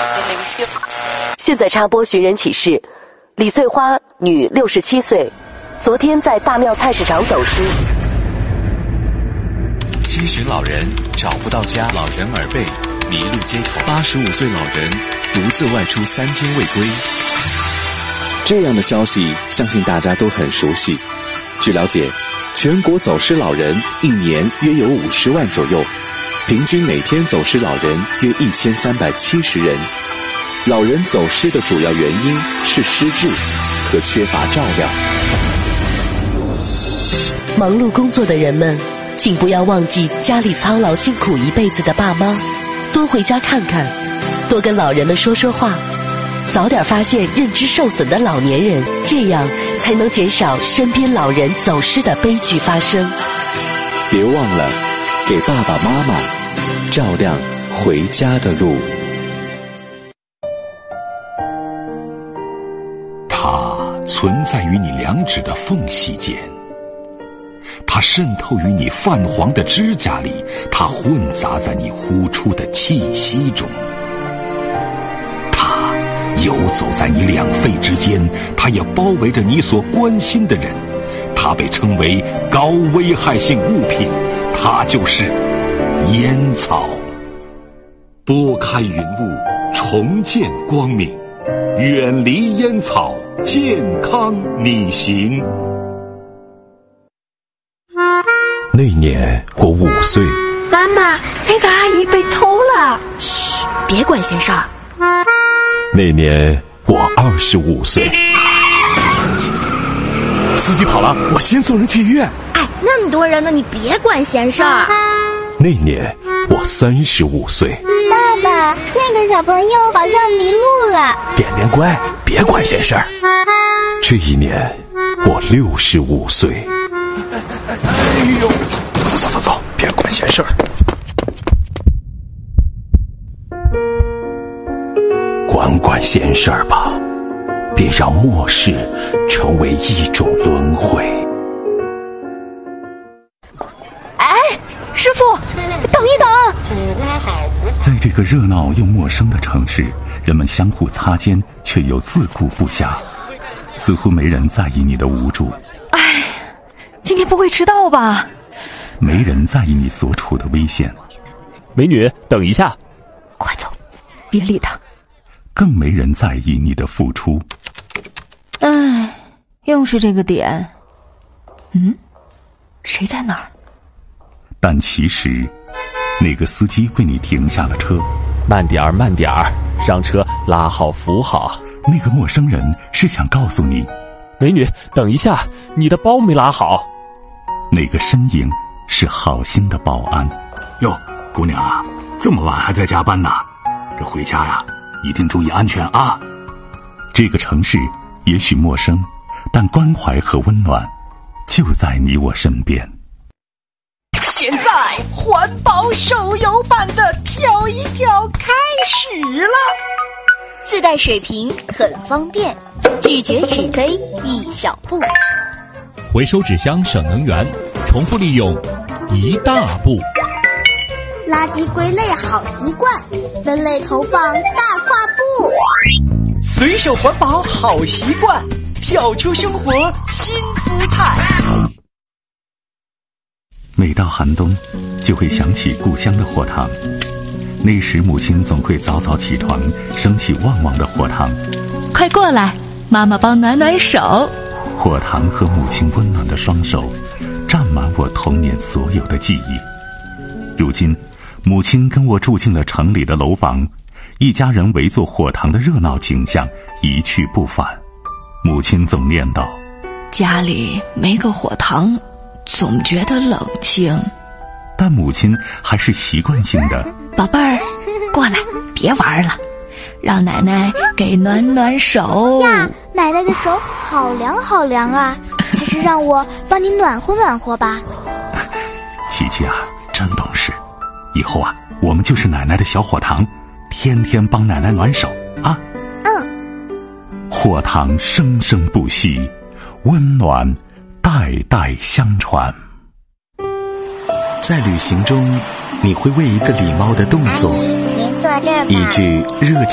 现在插播寻人启事：李穗花，女，67岁，昨天在大庙菜市场走失。 七旬老人找不到家，老人耳背，迷路街头。85岁老人独自外出3天未归。这样的消息，相信大家都很熟悉。据了解，全国走失老人一年约有50万左右，平均每天走失老人约1370人。老人走失的主要原因是失智和缺乏照料。 忙碌工作的人们，请不要忘记家里操劳辛苦一辈子的爸妈，多回家看看，多跟老人们说说话，早点发现认知受损的老年人，这样才能减少身边老人走失的悲剧发生。 别忘了给爸爸妈妈照亮回家的路。 它存在于你两指的缝隙间，它渗透于你泛黄的指甲里，它混杂在你呼出的气息中，它游走在你两肺之间，它也包围着你所关心的人。它被称为高危害性物品，它就是烟草。拨开云雾，重见光明，远离烟草，健康你行。那年我5岁。 妈妈，那个阿姨被偷了。嘘，别管闲事儿。 那年我25岁。 司机跑了，我先送人去医院。 哎，那么多人呢，你别管闲事儿。 那年我35岁。 爸爸，那个小朋友好像迷路了。 便便乖，别管闲事儿。 这一年我65岁。 哎呦，走，别管闲事儿。 管闲事儿吧，别让末世成为一种轮回。 哎，师傅，等一等！ 在这个热闹又陌生的城市，人们相互擦肩，却又自顾不暇，似乎没人在意你的无助。 哎，今天不会迟到吧？ 没人在意你所处的危险。 美女，等一下！ 快走，别理他。 更没人在意你的付出。 哎，又是这个点。谁在哪儿？ 但其实，那个司机为你停下了车。 慢点儿，慢点儿，让车拉好扶好。 那个陌生人是想告诉你， 美女，等一下，你的包没拉好。 那个身影是好心的保安。 哟，姑娘啊，这么晚还在加班呢？这回家呀，一定注意安全啊！ 这个城市也许陌生，但关怀和温暖就在你我身边。 现在环保手游版的跳一跳开始了， 自带水瓶很方便，拒绝纸堆一小步， 回收纸箱省能源，重复利用一大步。 垃圾归类好习惯，分类投放大跨步。 随手环保好习惯，跳出生活新姿态。 每到寒冬，就会想起故乡的火塘。那时母亲总会早早起床，升起旺旺的火塘。 快过来，妈妈帮暖暖手。 火塘和母亲温暖的双手，占满我童年所有的记忆。如今，母亲跟我住进了城里的楼房，一家人围坐火塘的热闹景象一去不返。母亲总念叨： 家里没个火塘，总觉得冷清。 但母亲还是习惯性的： 宝贝儿，过来，别玩了，让奶奶给暖暖手呀。奶奶的手好凉好凉啊，还是让我帮你暖和暖和吧。 琪琪啊，真懂事，以后啊，我们就是奶奶的小火塘，天天帮奶奶暖手啊。火塘生生不息，温暖代代相传。 在旅行中，你会为一个礼貌的动作， 您坐这儿吧， 一句热情